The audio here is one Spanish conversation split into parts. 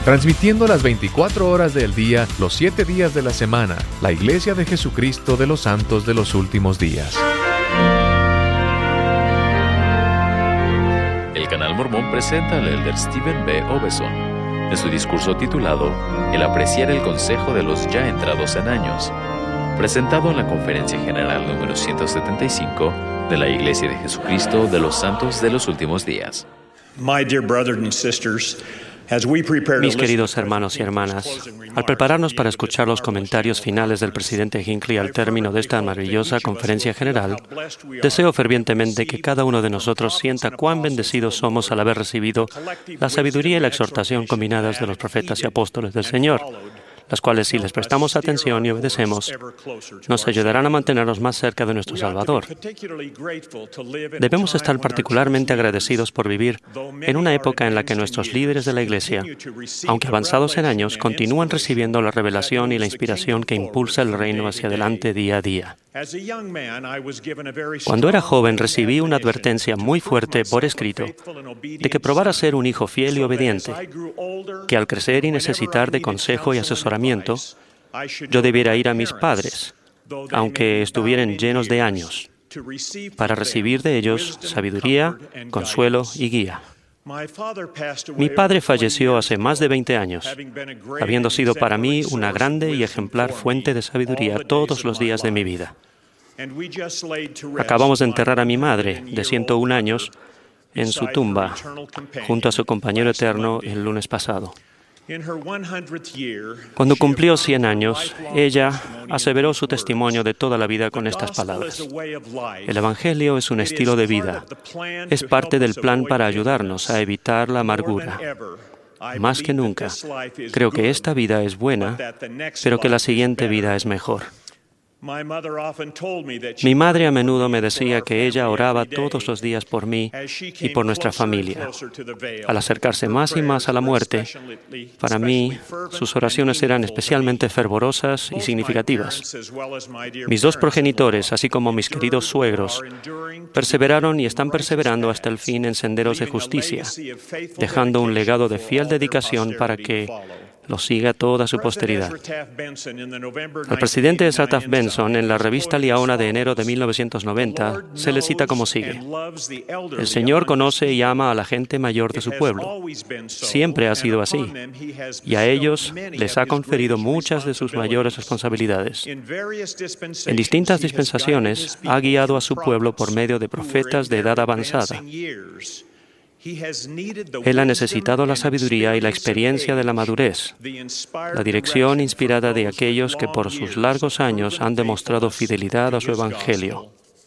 transmitiendo las 24 horas del día, los 7 días de la semana, la Iglesia de Jesucristo de los Santos de los Últimos Días. El Canal Mormón presenta al elder Stephen B. Oveson en su discurso titulado El apreciar el consejo de los ya entrados en años, presentado en la Conferencia General número 175 de la Iglesia de Jesucristo de los Santos de los Últimos Días. Mis queridos hermanos y hermanas, al prepararnos para escuchar los comentarios finales del presidente Hinckley al término de esta maravillosa conferencia general, deseo fervientemente que cada uno de nosotros sienta cuán bendecidos somos al haber recibido la sabiduría y la exhortación combinadas de los profetas y apóstoles del Señor, las cuales, si les prestamos atención y obedecemos, nos ayudarán a mantenernos más cerca de nuestro Salvador. Debemos estar particularmente agradecidos por vivir en una época en la que nuestros líderes de la Iglesia, aunque avanzados en años, continúan recibiendo la revelación y la inspiración que impulsa el reino hacia adelante día a día. Cuando era joven, recibí una advertencia muy fuerte por escrito de que probara ser un hijo fiel y obediente, que al crecer y necesitar de consejo y asesoramiento, yo debiera ir a mis padres, aunque estuvieran llenos de años, para recibir de ellos sabiduría, consuelo y guía. Mi padre falleció hace más de 20 años, habiendo sido para mí una grande y ejemplar fuente de sabiduría todos los días de mi vida. Acabamos de enterrar a mi madre, de 101 años, en su tumba, junto a su compañero eterno el lunes pasado. Cuando cumplió 100 años, ella aseveró su testimonio de toda la vida con estas palabras: el Evangelio es un estilo de vida, es parte del plan para ayudarnos a evitar la amargura. Más que nunca, creo que esta vida es buena, pero que la siguiente vida es mejor. Mi madre a menudo me decía que ella oraba todos los días por mí y por nuestra familia. Al acercarse más y más a la muerte, para mí, sus oraciones eran especialmente fervorosas y significativas. Mis dos progenitores, así como mis queridos suegros, perseveraron y están perseverando hasta el fin en senderos de justicia, dejando un legado de fiel dedicación para que lo siga toda su posteridad. Al presidente Ezra Taft Benson, en la revista Liaona de enero de 1990, se le cita como sigue: el Señor conoce y ama a la gente mayor de su pueblo. Siempre ha sido así, y a ellos les ha conferido muchas de sus mayores responsabilidades. En distintas dispensaciones, ha guiado a su pueblo por medio de profetas de edad avanzada. Él ha necesitado la sabiduría y la experiencia de la madurez, la dirección inspirada de aquellos que por sus largos años han demostrado fidelidad a su Evangelio.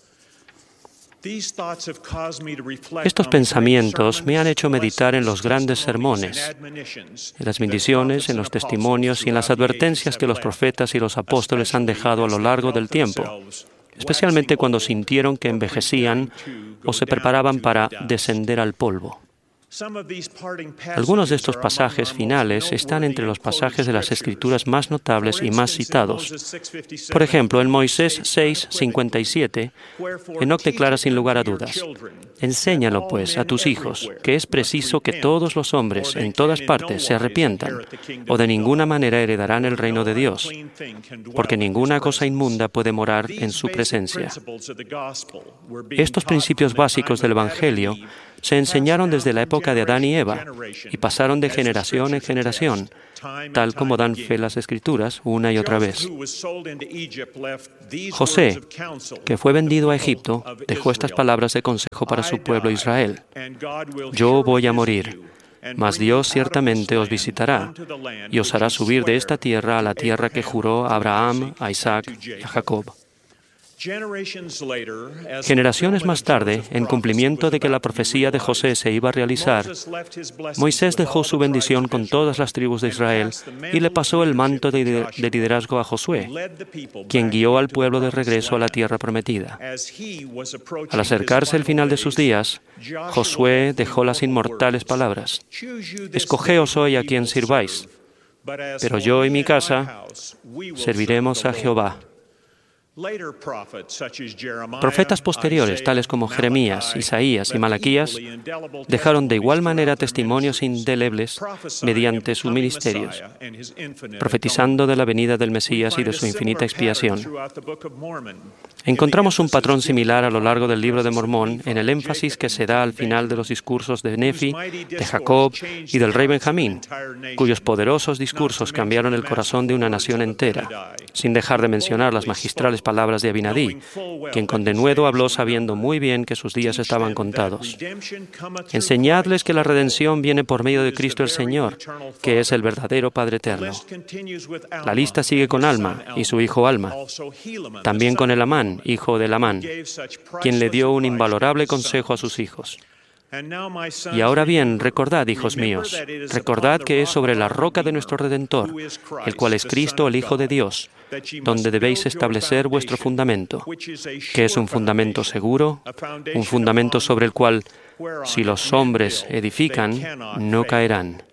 Estos pensamientos me han hecho meditar en los grandes sermones, en las bendiciones, en los testimonios y en las advertencias que los profetas y los apóstoles han dejado a lo largo del tiempo, especialmente cuando sintieron que envejecían o se preparaban para descender al polvo. Algunos de estos pasajes finales están entre los pasajes de las Escrituras más notables y más citados. Por ejemplo, en Moisés 6:57, Enoc declara sin lugar a dudas: enséñalo, pues, a tus hijos, que es preciso que todos los hombres en todas partes se arrepientan, o de ninguna manera heredarán el reino de Dios, porque ninguna cosa inmunda puede morar en su presencia. Estos principios básicos del Evangelio se enseñaron desde la época de Adán y Eva y pasaron de generación en generación, tal como dan fe las Escrituras una y otra vez. José, que fue vendido a Egipto, dejó estas palabras de consejo para su pueblo Israel: yo voy a morir, mas Dios ciertamente os visitará y os hará subir de esta tierra a la tierra que juró a Abraham, a Isaac y a Jacob. Generaciones más tarde, en cumplimiento de que la profecía de José se iba a realizar, Moisés dejó su bendición con todas las tribus de Israel y le pasó el manto de liderazgo a Josué, quien guió al pueblo de regreso a la tierra prometida. Al acercarse el final de sus días, Josué dejó las inmortales palabras: escogeos hoy a quien sirváis, pero yo y mi casa serviremos a Jehová. Profetas posteriores, tales como Jeremías, Isaías y Malaquías, dejaron de igual manera testimonios indelebles mediante sus ministerios, profetizando de la venida del Mesías y de su infinita expiación. Encontramos un patrón similar a lo largo del Libro de Mormón en el énfasis que se da al final de los discursos de Nefi, de Jacob y del rey Benjamín, cuyos poderosos discursos cambiaron el corazón de una nación entera, sin dejar de mencionar las magistrales palabras de Abinadí, quien con denuedo habló sabiendo muy bien que sus días estaban contados. Enseñadles que la redención viene por medio de Cristo el Señor, que es el verdadero Padre eterno. La lista sigue con Alma y su hijo Alma, también con Elamán, hijo de Elamán, quien le dio un invalorable consejo a sus hijos. Y ahora bien, recordad, hijos míos, recordad que es sobre la roca de nuestro Redentor, el cual es Cristo, el Hijo de Dios, donde debéis establecer vuestro fundamento, que es un fundamento seguro, un fundamento sobre el cual, si los hombres edifican, no caerán.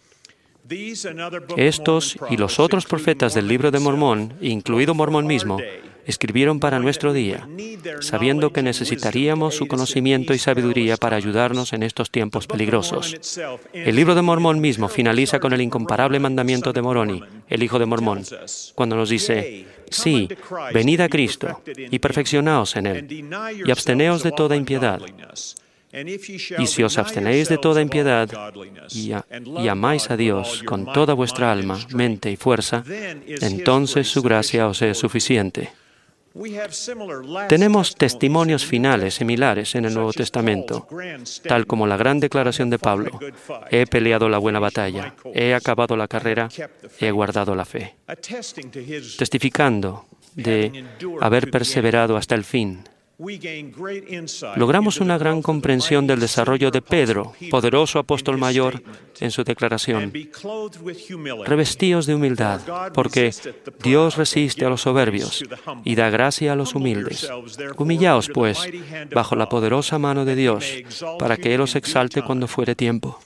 Estos y los otros profetas del Libro de Mormón, incluido Mormón mismo, escribieron para nuestro día, sabiendo que necesitaríamos su conocimiento y sabiduría para ayudarnos en estos tiempos peligrosos. El Libro de Mormón mismo finaliza con el incomparable mandamiento de Moroni, el hijo de Mormón, cuando nos dice: sí, venid a Cristo y perfeccionaos en Él, y absteneos de toda impiedad. Y si os abstenéis de toda impiedad y amáis a Dios con toda vuestra alma, mente y fuerza, entonces su gracia os es suficiente. Tenemos testimonios finales similares en el Nuevo Testamento, tal como la gran declaración de Pablo: he peleado la buena batalla, he acabado la carrera, he guardado la fe, testificando de haber perseverado hasta el fin. Logramos una gran comprensión del desarrollo de Pedro, poderoso apóstol mayor, en su declaración: revestíos de humildad, porque Dios resiste a los soberbios y da gracia a los humildes. Humillaos, pues, bajo la poderosa mano de Dios, para que Él os exalte cuando fuere tiempo.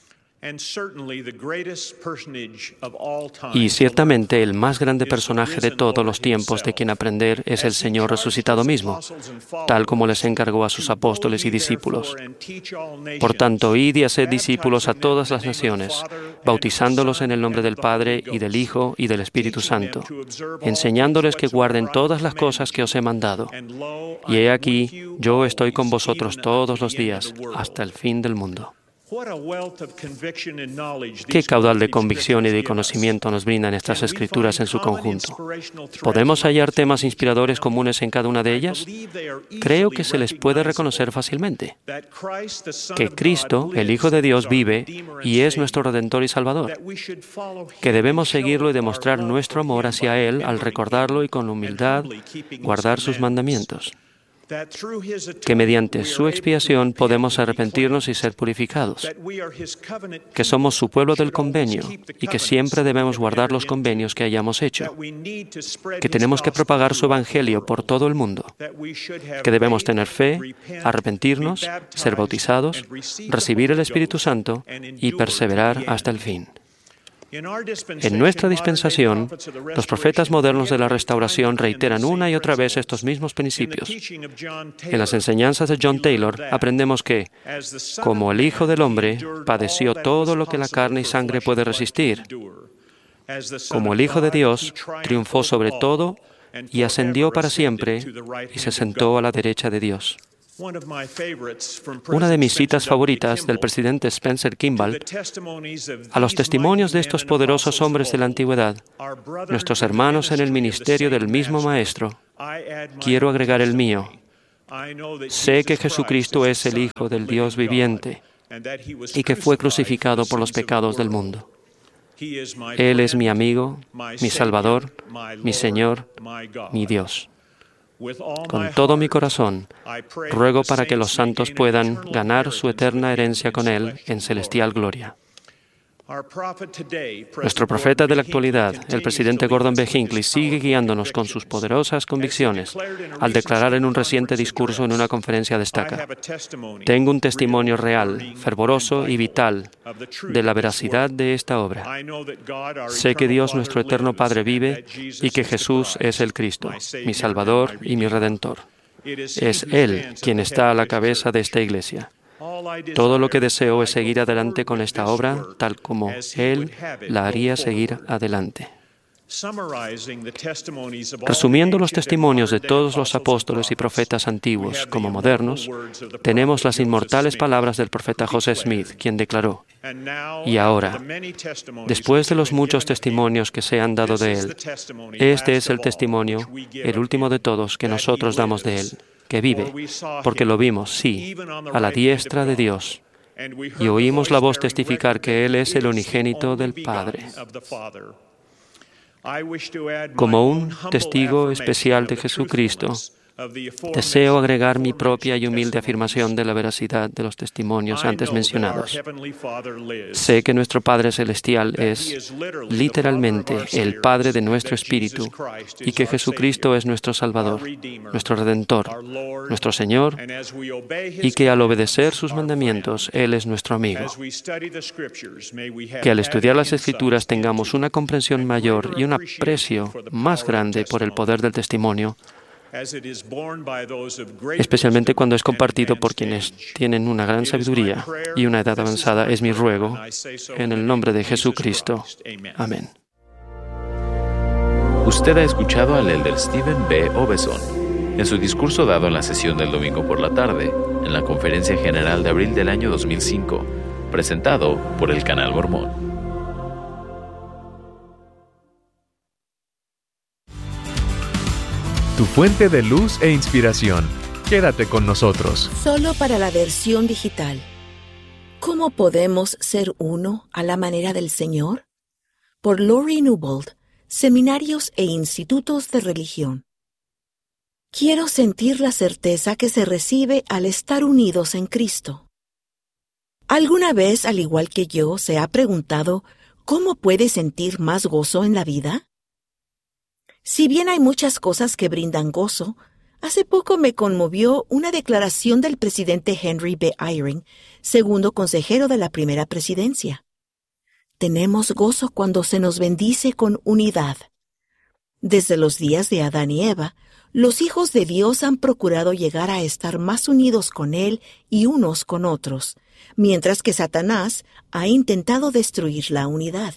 Y ciertamente el más grande personaje de todos los tiempos de quien aprender es el Señor resucitado mismo, tal como les encargó a sus apóstoles y discípulos. Por tanto, id y haced discípulos a todas las naciones, bautizándolos en el nombre del Padre y del Hijo y del Espíritu Santo, enseñándoles que guarden todas las cosas que os he mandado. Y he aquí, yo estoy con vosotros todos los días, hasta el fin del mundo. Qué caudal de convicción y de conocimiento nos brindan estas escrituras en su conjunto. ¿Podemos hallar temas inspiradores comunes en cada una de ellas? Creo que se les puede reconocer fácilmente. Que Cristo, el Hijo de Dios, vive y es nuestro Redentor y Salvador. Que debemos seguirlo y demostrar nuestro amor hacia Él al recordarlo y con humildad guardar sus mandamientos. Que mediante su expiación podemos arrepentirnos y ser purificados, que somos su pueblo del convenio y que siempre debemos guardar los convenios que hayamos hecho, que tenemos que propagar su evangelio por todo el mundo, que debemos tener fe, arrepentirnos, ser bautizados, recibir el Espíritu Santo y perseverar hasta el fin. En nuestra dispensación, los profetas modernos de la Restauración reiteran una y otra vez estos mismos principios. En las enseñanzas de John Taylor aprendemos que, como el Hijo del Hombre, padeció todo lo que la carne y sangre puede resistir. Como el Hijo de Dios, triunfó sobre todo y ascendió para siempre y se sentó a la derecha de Dios. Una de mis citas favoritas del presidente Spencer Kimball: a los testimonios de estos poderosos hombres de la antigüedad, nuestros hermanos en el ministerio del mismo Maestro, quiero agregar el mío. Sé que Jesucristo es el Hijo del Dios viviente y que fue crucificado por los pecados del mundo. Él es mi amigo, mi Salvador, mi Señor, mi Dios. Con todo mi corazón, ruego para que los santos puedan ganar su eterna herencia con Él en celestial gloria. Nuestro profeta de la actualidad, el presidente Gordon B. Hinckley, sigue guiándonos con sus poderosas convicciones al declarar en un reciente discurso en una conferencia destaca: tengo un testimonio real, fervoroso y vital de la veracidad de esta obra. Sé que Dios, nuestro eterno Padre, vive y que Jesús es el Cristo, mi Salvador y mi Redentor. Es Él quien está a la cabeza de esta iglesia. Todo lo que deseo es seguir adelante con esta obra, tal como Él la haría seguir adelante. Resumiendo los testimonios de todos los apóstoles y profetas antiguos como modernos, tenemos las inmortales palabras del profeta José Smith, quien declaró: y ahora, después de los muchos testimonios que se han dado de Él, este es el testimonio, el último de todos, que nosotros damos de Él, que vive, porque lo vimos, sí, a la diestra de Dios, y oímos la voz testificar que Él es el unigénito del Padre. Como un testigo especial de Jesucristo, deseo agregar mi propia y humilde afirmación de la veracidad de los testimonios antes mencionados. Sé que nuestro Padre Celestial es literalmente el Padre de nuestro espíritu y que Jesucristo es nuestro Salvador, nuestro Redentor, nuestro Señor, y que al obedecer sus mandamientos, Él es nuestro amigo. Que al estudiar las Escrituras tengamos una comprensión mayor y un aprecio más grande por el poder del testimonio, especialmente cuando es compartido por quienes tienen una gran sabiduría y una edad avanzada, es mi ruego, en el nombre de Jesucristo. Amén. Usted ha escuchado al elder Stephen B. Oveson en su discurso dado en la sesión del domingo por la tarde, en la Conferencia General de abril del año 2005, presentado por el Canal Mormón. Tu fuente de luz e inspiración. Quédate con nosotros. Solo para la versión digital. ¿Cómo podemos ser uno a la manera del Señor? Por Lori Newbold, Seminarios e Institutos de Religión. Quiero sentir la certeza que se recibe al estar unidos en Cristo. ¿Alguna vez, al igual que yo, se ha preguntado cómo puede sentir más gozo en la vida? Si bien hay muchas cosas que brindan gozo, hace poco me conmovió una declaración del presidente Henry B. Eyring, segundo consejero de la primera presidencia. Tenemos gozo cuando se nos bendice con unidad. Desde los días de Adán y Eva, los hijos de Dios han procurado llegar a estar más unidos con Él y unos con otros, mientras que Satanás ha intentado destruir la unidad.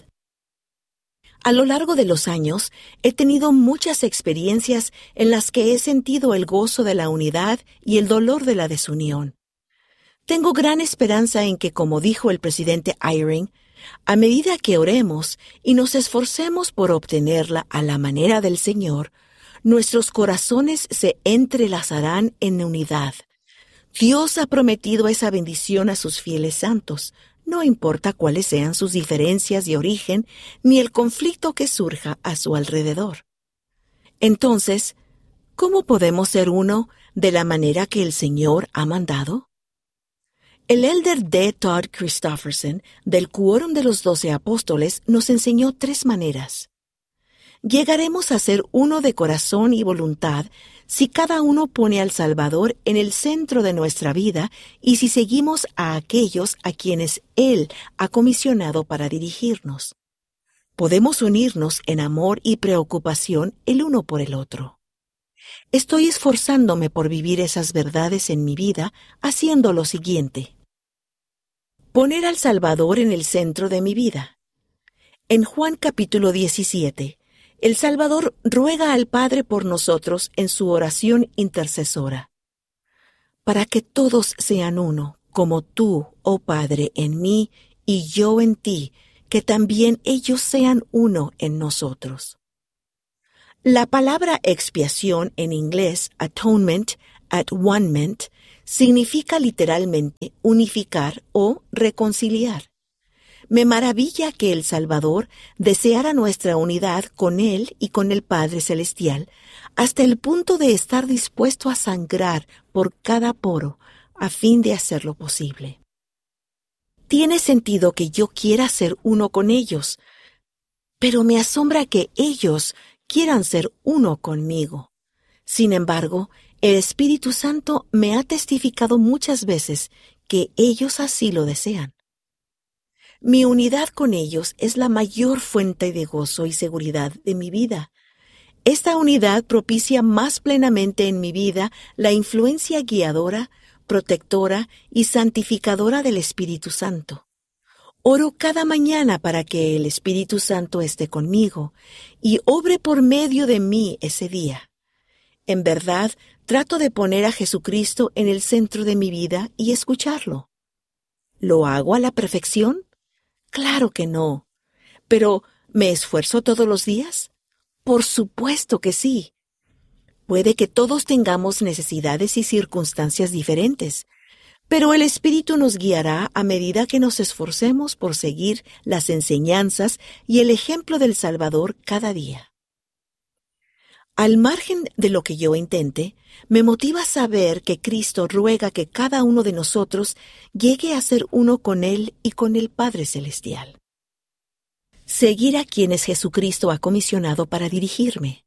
A lo largo de los años, he tenido muchas experiencias en las que he sentido el gozo de la unidad y el dolor de la desunión. Tengo gran esperanza en que, como dijo el presidente Eyring, a medida que oremos y nos esforcemos por obtenerla a la manera del Señor, nuestros corazones se entrelazarán en unidad. Dios ha prometido esa bendición a sus fieles santos, no importa cuáles sean sus diferencias de origen ni el conflicto que surja a su alrededor. Entonces, ¿cómo podemos ser uno de la manera que el Señor ha mandado? El elder D. Todd Christofferson, del Quórum de los 12 Apóstoles, nos enseñó 3 maneras. Llegaremos a ser uno de corazón y voluntad si cada uno pone al Salvador en el centro de nuestra vida y si seguimos a aquellos a quienes Él ha comisionado para dirigirnos. Podemos unirnos en amor y preocupación el uno por el otro. Estoy esforzándome por vivir esas verdades en mi vida haciendo lo siguiente. Poner al Salvador en el centro de mi vida. En Juan capítulo 17, el Salvador ruega al Padre por nosotros en su oración intercesora. Para que todos sean uno, como tú, oh Padre, en mí y yo en ti, que también ellos sean uno en nosotros. La palabra expiación en inglés, atonement, at-one-ment, significa literalmente unificar o reconciliar. Me maravilla que el Salvador deseara nuestra unidad con Él y con el Padre Celestial, hasta el punto de estar dispuesto a sangrar por cada poro a fin de hacerlo posible. Tiene sentido que yo quiera ser uno con ellos, pero me asombra que ellos quieran ser uno conmigo. Sin embargo, el Espíritu Santo me ha testificado muchas veces que ellos así lo desean. Mi unidad con ellos es la mayor fuente de gozo y seguridad de mi vida. Esta unidad propicia más plenamente en mi vida la influencia guiadora, protectora y santificadora del Espíritu Santo. Oro cada mañana para que el Espíritu Santo esté conmigo y obre por medio de mí ese día. En verdad, trato de poner a Jesucristo en el centro de mi vida y escucharlo. ¿Lo hago a la perfección? Claro que no. ¿Pero me esfuerzo todos los días? Por supuesto que sí. Puede que todos tengamos necesidades y circunstancias diferentes, pero el Espíritu nos guiará a medida que nos esforcemos por seguir las enseñanzas y el ejemplo del Salvador cada día. Al margen de lo que yo intente, me motiva saber que Cristo ruega que cada uno de nosotros llegue a ser uno con Él y con el Padre Celestial. Seguir a quienes Jesucristo ha comisionado para dirigirme.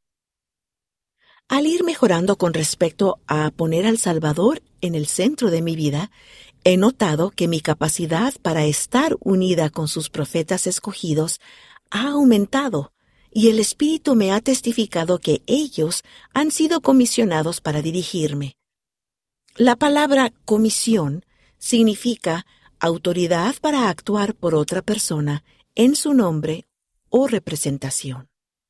Al ir mejorando con respecto a poner al Salvador en el centro de mi vida, he notado que mi capacidad para estar unida con sus profetas escogidos ha aumentado, y el Espíritu me ha testificado que ellos han sido comisionados para dirigirme. La palabra comisión significa autoridad para actuar por otra persona en su nombre o representación.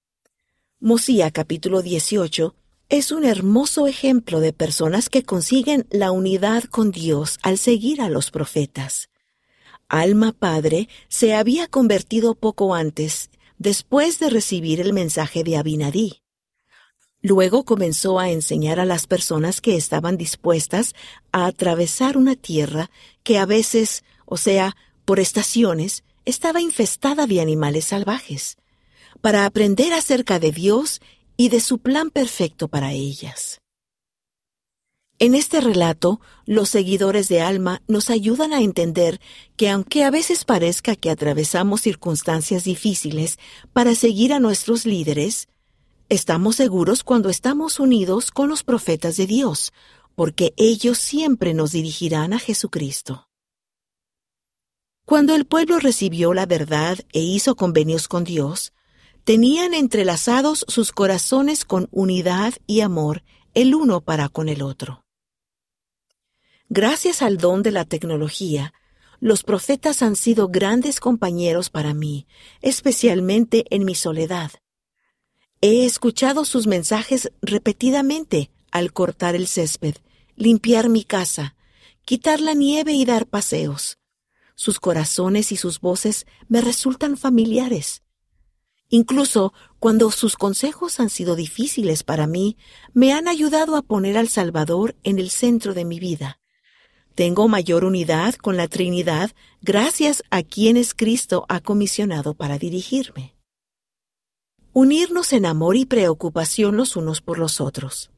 Mosía capítulo 18 es un hermoso ejemplo de personas que consiguen la unidad con Dios al seguir a los profetas. Alma Padre se había convertido poco antes, después de recibir el mensaje de Abinadí. Luego comenzó a enseñar a las personas que estaban dispuestas a atravesar una tierra que a veces, o sea, por estaciones, estaba infestada de animales salvajes, para aprender acerca de Dios y de su plan perfecto para ellas. En este relato, los seguidores de Alma nos ayudan a entender que aunque a veces parezca que atravesamos circunstancias difíciles para seguir a nuestros líderes, estamos seguros cuando estamos unidos con los profetas de Dios, porque ellos siempre nos dirigirán a Jesucristo. Cuando el pueblo recibió la verdad e hizo convenios con Dios, tenían entrelazados sus corazones con unidad y amor el uno para con el otro. Gracias al don de la tecnología, los profetas han sido grandes compañeros para mí, especialmente en mi soledad. He escuchado sus mensajes repetidamente al cortar el césped, limpiar mi casa, quitar la nieve y dar paseos. Sus corazones y sus voces me resultan familiares. Incluso cuando sus consejos han sido difíciles para mí, me han ayudado a poner al Salvador en el centro de mi vida. Tengo mayor unidad con la Trinidad gracias a quienes Cristo ha comisionado para dirigirme. Unirnos en amor y preocupación los unos por los otros.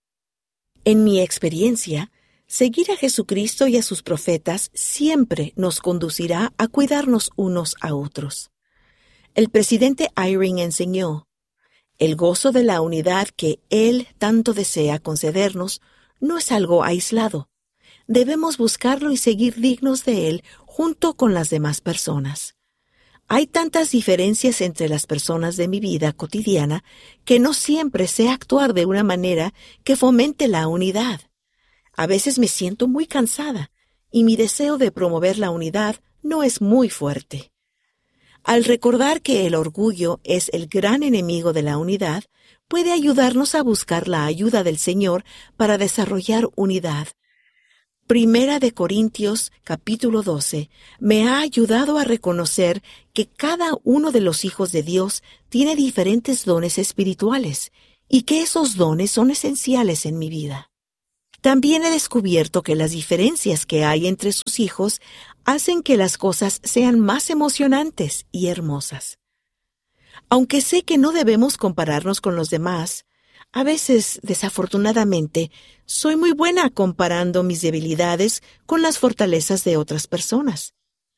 En mi experiencia, seguir a Jesucristo y a sus profetas siempre nos conducirá a cuidarnos unos a otros. El presidente Eyring enseñó: el gozo de la unidad que Él tanto desea concedernos no es algo aislado. Debemos buscarlo y seguir dignos de Él junto con las demás personas. Hay tantas diferencias entre las personas de mi vida cotidiana que no siempre sé actuar de una manera que fomente la unidad. A veces me siento muy cansada y mi deseo de promover la unidad no es muy fuerte. Al recordar que el orgullo es el gran enemigo de la unidad, puede ayudarnos a buscar la ayuda del Señor para desarrollar unidad. Primera de Corintios, capítulo 12, me ha ayudado a reconocer que cada uno de los hijos de Dios tiene diferentes dones espirituales y que esos dones son esenciales en mi vida. También he descubierto que las diferencias que hay entre sus hijos hacen que las cosas sean más emocionantes y hermosas. Aunque sé que no debemos compararnos con los demás, a veces, desafortunadamente, soy muy buena comparando mis debilidades con las fortalezas de otras personas.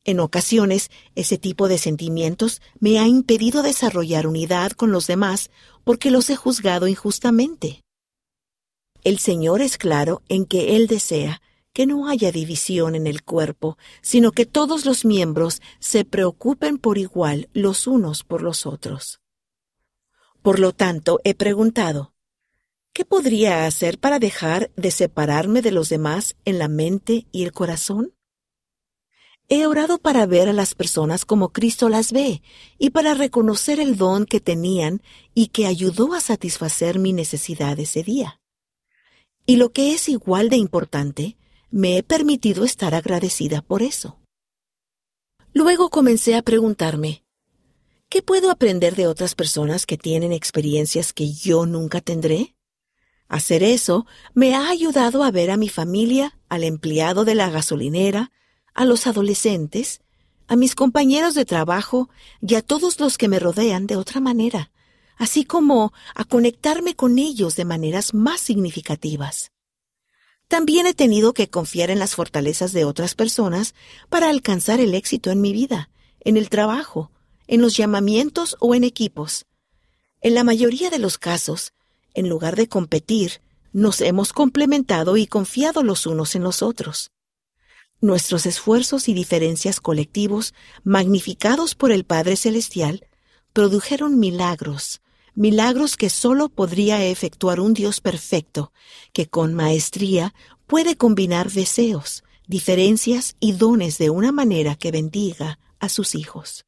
En ocasiones, ese tipo de sentimientos me ha impedido desarrollar unidad con los demás porque los he juzgado injustamente. El Señor es claro en que Él desea que no haya división en el cuerpo, sino que todos los miembros se preocupen por igual los unos por los otros. Por lo tanto, he preguntado, ¿qué podría hacer para dejar de separarme de los demás en la mente y el corazón? He orado para ver a las personas como Cristo las ve y para reconocer el don que tenían y que ayudó a satisfacer mi necesidad ese día. Y lo que es igual de importante, me he permitido estar agradecida por eso. Luego comencé a preguntarme, ¿qué puedo aprender de otras personas que tienen experiencias que yo nunca tendré? Hacer eso me ha ayudado a ver a mi familia, al empleado de la gasolinera, a los adolescentes, a mis compañeros de trabajo y a todos los que me rodean de otra manera, así como a conectarme con ellos de maneras más significativas. También he tenido que confiar en las fortalezas de otras personas para alcanzar el éxito en mi vida, en el trabajo, en los llamamientos o en equipos. En la mayoría de los casos, en lugar de competir, nos hemos complementado y confiado los unos en los otros. Nuestros esfuerzos y diferencias colectivos, magnificados por el Padre Celestial, produjeron milagros que solo podría efectuar un Dios perfecto, que con maestría puede combinar deseos, diferencias y dones de una manera que bendiga a sus hijos.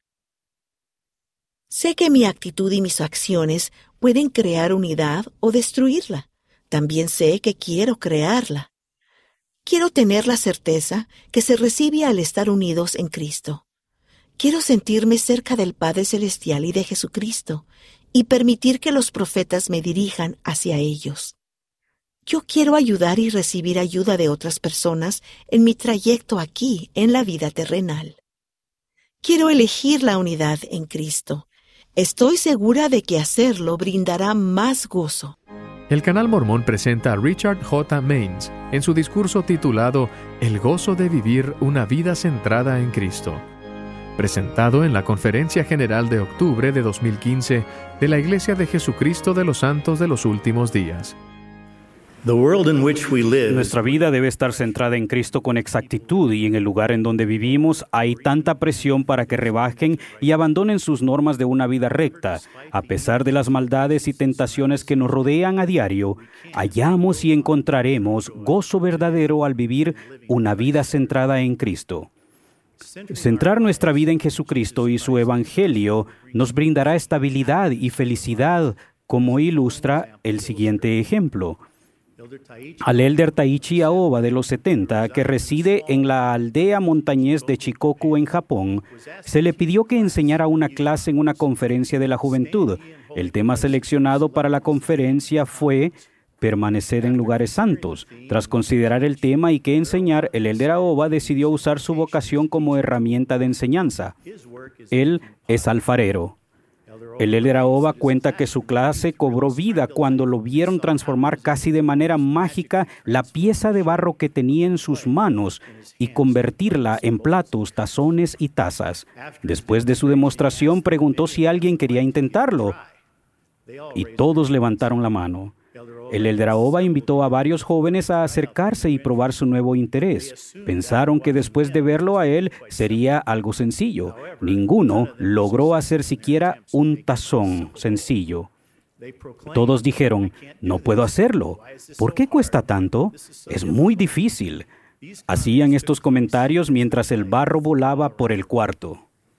Sé que mi actitud y mis acciones pueden crear unidad o destruirla. También sé que quiero crearla. Quiero tener la certeza que se recibe al estar unidos en Cristo. Quiero sentirme cerca del Padre Celestial y de Jesucristo y permitir que los profetas me dirijan hacia ellos. Yo quiero ayudar y recibir ayuda de otras personas en mi trayecto aquí en la vida terrenal. Quiero elegir la unidad en Cristo. Estoy segura de que hacerlo brindará más gozo. El Canal Mormón presenta a Richard J. Maines en su discurso titulado El gozo de vivir una vida centrada en Cristo, presentado en la Conferencia General de octubre de 2015 de la Iglesia de Jesucristo de los Santos de los Últimos Días. Nuestra vida debe estar centrada en Cristo con exactitud, y en el lugar en donde vivimos hay tanta presión para que rebajen y abandonen sus normas de una vida recta. A pesar de las maldades y tentaciones que nos rodean a diario, hallamos y encontraremos gozo verdadero al vivir una vida centrada en Cristo. Centrar nuestra vida en Jesucristo y su Evangelio nos brindará estabilidad y felicidad, como ilustra el siguiente ejemplo. Al elder Taichi Aoba de los 70, que reside en la aldea montañés de Shikoku en Japón, se le pidió que enseñara una clase en una conferencia de la juventud. El tema seleccionado para la conferencia fue permanecer en lugares santos. Tras considerar el tema y qué enseñar, el elder Aoba decidió usar su vocación como herramienta de enseñanza. Él es alfarero. El elder Aoba cuenta que su clase cobró vida cuando lo vieron transformar casi de manera mágica la pieza de barro que tenía en sus manos y convertirla en platos, tazones y tazas. Después de su demostración, preguntó si alguien quería intentarlo, y todos levantaron la mano. El elder Aoba invitó a varios jóvenes a acercarse y probar su nuevo interés. Pensaron que después de verlo a él sería algo sencillo. Ninguno logró hacer siquiera un tazón sencillo. Todos dijeron, no puedo hacerlo. ¿Por qué cuesta tanto? Es muy difícil. Hacían estos comentarios mientras el barro volaba por el cuarto.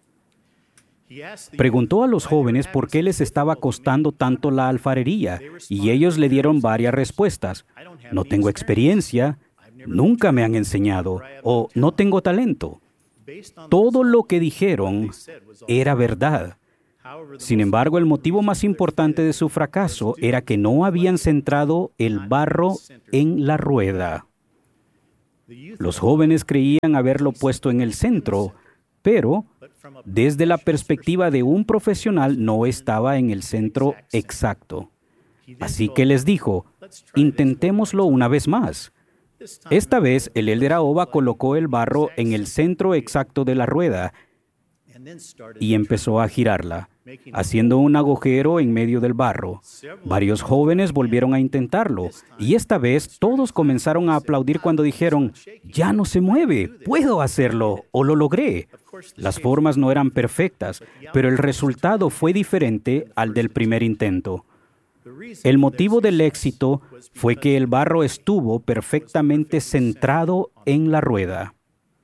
Preguntó a los jóvenes por qué les estaba costando tanto la alfarería, y ellos le dieron varias respuestas. No tengo experiencia, nunca me han enseñado, o no tengo talento. Todo lo que dijeron era verdad. Sin embargo, el motivo más importante de su fracaso era que no habían centrado el barro en la rueda. Los jóvenes creían haberlo puesto en el centro, pero desde la perspectiva de un profesional no estaba en el centro exacto. Así que les dijo, intentémoslo una vez más. Esta vez, el élder Ahoba colocó el barro en el centro exacto de la rueda y empezó a girarla, haciendo un agujero en medio del barro. Varios jóvenes volvieron a intentarlo, y esta vez todos comenzaron a aplaudir cuando dijeron: «Ya no se mueve, puedo hacerlo, o lo logré». Las formas no eran perfectas, pero el resultado fue diferente al del primer intento. El motivo del éxito fue que el barro estuvo perfectamente centrado en la rueda.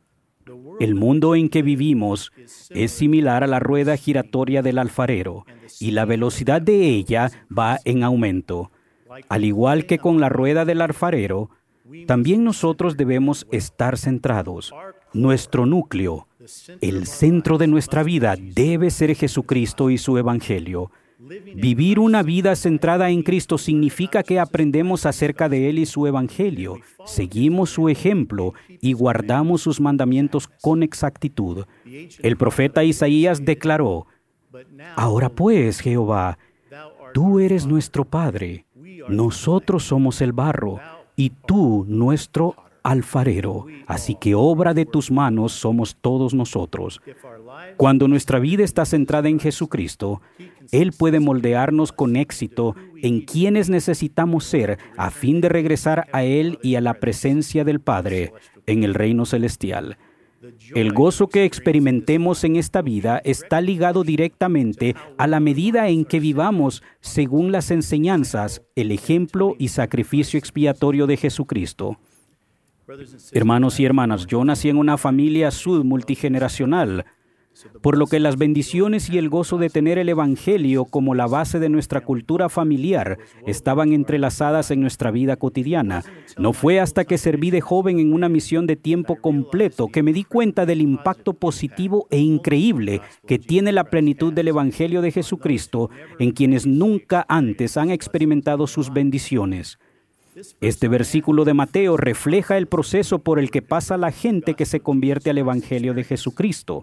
El mundo en que vivimos es similar a la rueda giratoria del alfarero, y la velocidad de ella va en aumento. Al igual que con la rueda del alfarero, también nosotros debemos estar centrados. Nuestro núcleo, el centro de nuestra vida, debe ser Jesucristo y su Evangelio. Vivir una vida centrada en Cristo significa que aprendemos acerca de Él y su Evangelio, seguimos su ejemplo y guardamos sus mandamientos con exactitud. El profeta Isaías declaró: «Ahora pues, Jehová, tú eres nuestro Padre, nosotros somos el barro, y tú nuestro alfarero, así que obra de tus manos somos todos nosotros». Cuando nuestra vida está centrada en Jesucristo, Él puede moldearnos con éxito en quienes necesitamos ser a fin de regresar a Él y a la presencia del Padre en el reino celestial. El gozo que experimentemos en esta vida está ligado directamente a la medida en que vivamos según las enseñanzas, el ejemplo y sacrificio expiatorio de Jesucristo. Hermanos y hermanas, yo nací en una familia multigeneracional, por lo que las bendiciones y el gozo de tener el Evangelio como la base de nuestra cultura familiar estaban entrelazadas en nuestra vida cotidiana. No fue hasta que serví de joven en una misión de tiempo completo que me di cuenta del impacto positivo e increíble que tiene la plenitud del Evangelio de Jesucristo en quienes nunca antes han experimentado sus bendiciones. Este versículo de Mateo refleja el proceso por el que pasa la gente que se convierte al Evangelio de Jesucristo.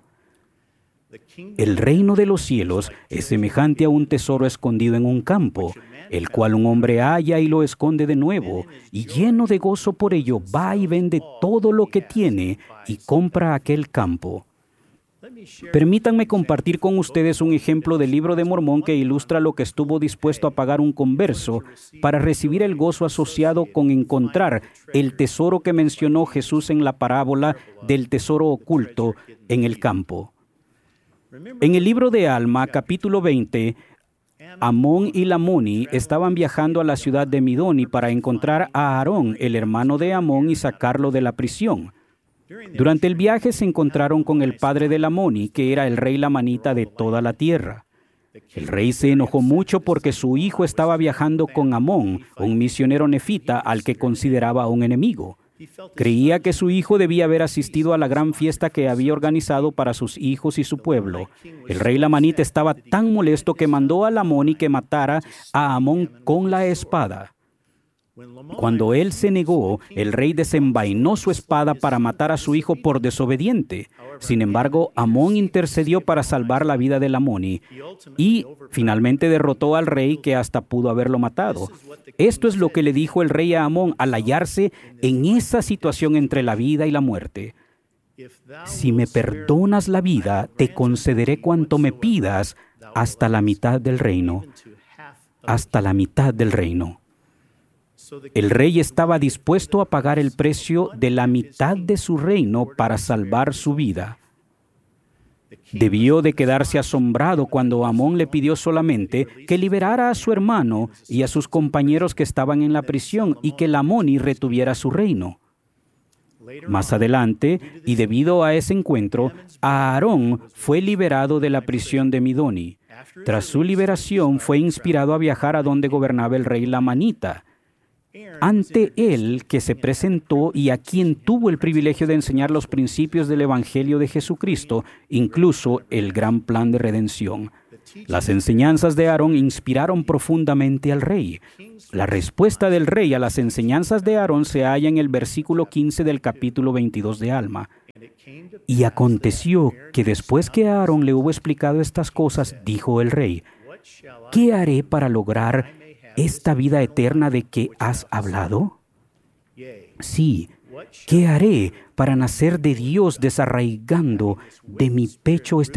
El reino de los cielos es semejante a un tesoro escondido en un campo, el cual un hombre halla y lo esconde de nuevo, y lleno de gozo por ello va y vende todo lo que tiene y compra aquel campo. Permítanme compartir con ustedes un ejemplo del Libro de Mormón que ilustra lo que estuvo dispuesto a pagar un converso para recibir el gozo asociado con encontrar el tesoro que mencionó Jesús en la parábola del tesoro oculto en el campo. En el libro de Alma, capítulo 20, Amón y Lamoni estaban viajando a la ciudad de Midoni para encontrar a Aarón, el hermano de Amón, y sacarlo de la prisión. Durante el viaje se encontraron con el padre de Lamoni, que era el rey lamanita de toda la tierra. El rey se enojó mucho porque su hijo estaba viajando con Amón, un misionero nefita al que consideraba un enemigo. Creía que su hijo debía haber asistido a la gran fiesta que había organizado para sus hijos y su pueblo. El rey lamanita estaba tan molesto que mandó a Lamoni que matara a Amón con la espada. Cuando él se negó, el rey desenvainó su espada para matar a su hijo por desobediente. Sin embargo, Amón intercedió para salvar la vida de Lamoni y finalmente derrotó al rey, que hasta pudo haberlo matado. Esto es lo que le dijo el rey a Amón al hallarse en esa situación entre la vida y la muerte: «Si me perdonas la vida, te concederé cuanto me pidas, hasta la mitad del reino». Hasta la mitad del reino. El rey estaba dispuesto a pagar el precio de la mitad de su reino para salvar su vida. Debió de quedarse asombrado cuando Amón le pidió solamente que liberara a su hermano y a sus compañeros que estaban en la prisión y que Lamoni retuviera su reino. Más adelante, y debido a ese encuentro, Aarón fue liberado de la prisión de Midoni. Tras su liberación, fue inspirado a viajar a donde gobernaba el rey lamanita. Ante él, que se presentó y a quien tuvo el privilegio de enseñar los principios del Evangelio de Jesucristo, incluso el gran plan de redención. Las enseñanzas de Aarón inspiraron profundamente al rey. La respuesta del rey a las enseñanzas de Aarón se halla en el versículo 15 del capítulo 22 de Alma. Y aconteció que después que Aarón le hubo explicado estas cosas, dijo el rey: ¿qué haré para lograr esta vida eterna de que has hablado? Sí, ¿qué haré para nacer de Dios desarraigando de mi pecho este